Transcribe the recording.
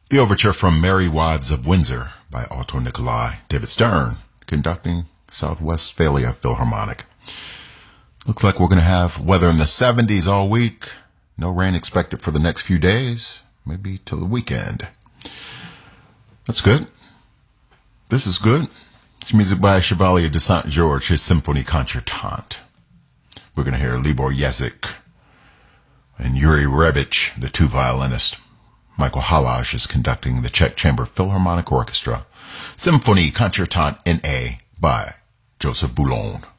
The overture from Mary Wads of Windsor by Otto Nicolai, David Stern, conducting South Westphalia Philharmonic. Looks like we're going to have weather in the 70s all week. No rain expected for the next few days, maybe till the weekend. That's good. This is good. It's music by Chevalier de Saint-Georges, his Symphonie Concertante. We're going to hear Libor Jezik and Yuri Rebic, the two violinists. Michael Halaj is conducting the Czech Chamber Philharmonic Orchestra. Symphonie Concertante in A by Joseph Boulon.